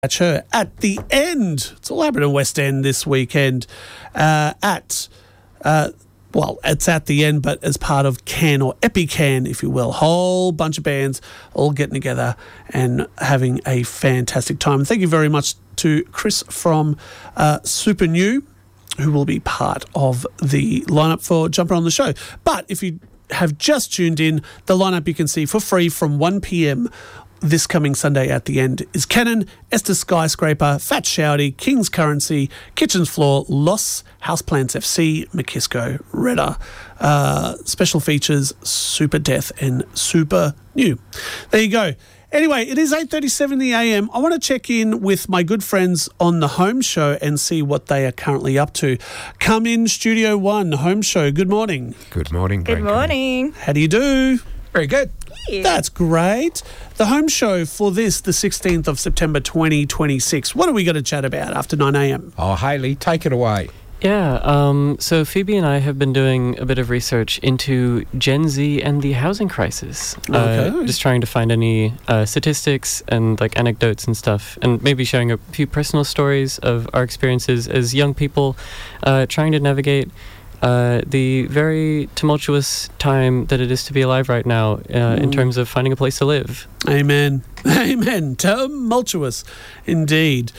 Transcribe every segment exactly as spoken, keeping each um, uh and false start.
Catch her at the end. It's all happening in West End this weekend. Uh, at, uh, well, it's at the end, but as part of Can or EpiCan, if you will. Whole bunch of bands all getting together and having a fantastic time. Thank you very much to Chris from uh, Super New, who will be part of the lineup for Jumper on the Show. But if you have just tuned in, the lineup you can see for free from one p.m. this coming Sunday at the end is Cannon, Esther Skyscraper, Fat Shouty, King's Currency, Kitchen's Floor, Loss, Houseplants F C, Makisco, Redder. Uh, special features, Super Death and Super New. There you go. Anyway, it is eight thirty-seven in the a m. I want to check in with my good friends on the Home Show and see what they are currently up to. Come in, Studio One, Home Show. Good morning. Good morning, Good Branko. morning. How do you do? Very good. Yeah. That's great. The Home Show for this, the sixteenth of September twenty twenty-six. What are we going to chat about after nine a m? Oh, Hayley, take it away. Yeah, um, so Phoebe and I have been doing a bit of research into Gen Z and the housing crisis. Okay. Uh, just trying to find any uh, statistics and like anecdotes and stuff, and maybe sharing a few personal stories of our experiences as young people uh, trying to navigate uh, the very tumultuous time that it is to be alive right now uh, in terms of finding a place to live. Amen. Amen. Tumultuous, indeed.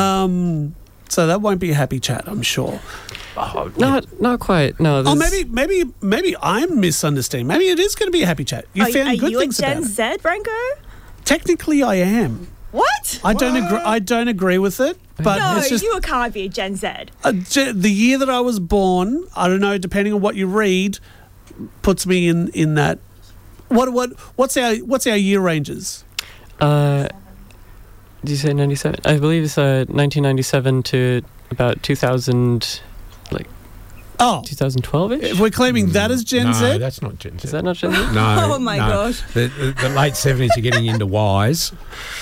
Um, so that won't be a happy chat, I'm sure. Oh, not, not quite. No. Oh, there's- maybe, maybe, maybe I'm misunderstanding. Maybe it is going to be a happy chat. You Are, found are good you things a Gen about it. Z, Branko? Technically, I am. What? I don't agree. I don't agree with it, but no, it's just you can't be a Gen Z. uh, ge- the year that I was born. I don't know. Depending on what you read, puts me in, in that. What what what's our what's our year ranges? Uh, did you say ninety-seven? I believe it's uh, nineteen ninety-seven to about two thousand, like Oh, twenty twelve-ish? if we're claiming that as Gen no, Z. that's not Gen Z. Is that not Gen Z? No. Oh, my no. gosh. The, the, the late seventies are getting into Ys.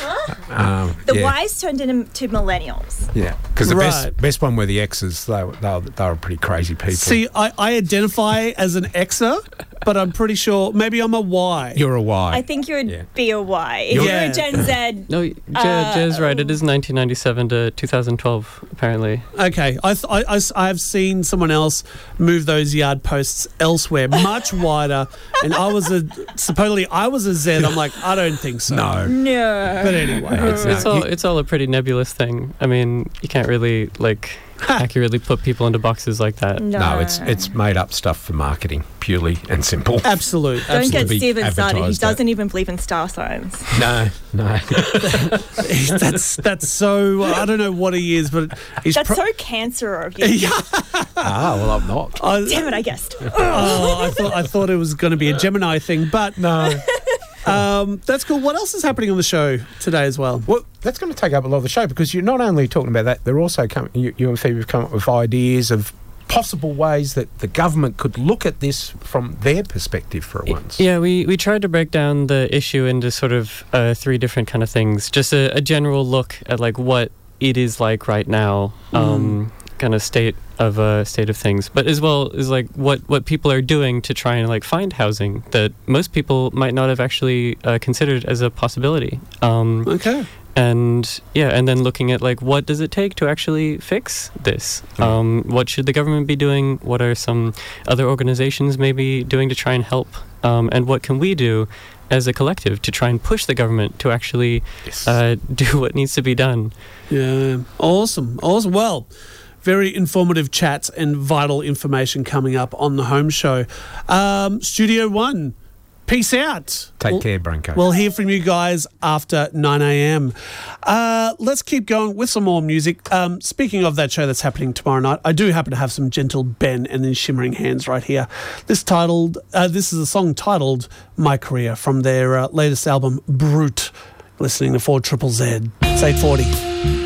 Um, The yeah. Ys turned into millennials. Yeah, because the Right. best best one were the X's. They were, they were, they were pretty crazy people. See, I, I identify as an Xer, but I'm pretty sure maybe I'm a Y. You're a Y. I think you would Yeah. be a Y. If You're- you're Yeah. a Gen Z, No, Je- Uh, Jez right. It is nineteen ninety-seven to two thousand twelve, apparently. Okay, I, th- I, I, s- I have seen someone else move those yard posts elsewhere, much wider, and I was a supposedly I was a Z. I'm like, I don't think so. no. no. But anyway, It's, No, it's all you- it's all a pretty nebulous thing. I mean, you can't really like accurately put people into boxes like that. No. No, it's it's made up stuff for marketing, purely and simple. absolute. Don't absolute. get be Steven started. He advertised that. doesn't even believe in star signs. No, no. that's that's so. I don't know what he is, but he's. That's pro- so cancer of you. yeah. ah, well, I'm not. I, Damn it, I guessed. oh, I thought I thought it was going to be a Gemini thing, but No. um, that's cool. What else is happening on the show today as well? Well, that's going to take up a lot of the show because you're not only talking about that, they're also coming. You, you and Phoebe have come up with ideas of possible ways that the government could look at this from their perspective for once. Yeah, we, we tried to break down the issue into sort of uh, three different kind of things. Just a, a general look at like what it is like right now, um, kind of state of uh, state of things, but as well as like what, what people are doing to try and like find housing that most people might not have actually uh, considered as a possibility. Um, Okay. And yeah, and then looking at like what does it take to actually fix this? Um, what should the government be doing? What are some other organizations maybe doing to try and help? Um, and what can we do as a collective to try and push the government to actually Yes. uh, do what needs to be done? Yeah. Awesome. Awesome. Well, very informative chats and vital information coming up on the Home Show. Um, Studio One, peace out. Take We'll- care, Branko. We'll hear from you guys after nine a m. Uh, let's keep going with some more music. Um, speaking of that show that's happening tomorrow night, I do happen to have some Gentle Ben and then Shimmering Hands right here. This titled, uh, this is a song titled My Career from their uh, latest album, Brute. Listening to four triple Z. It's eight forty.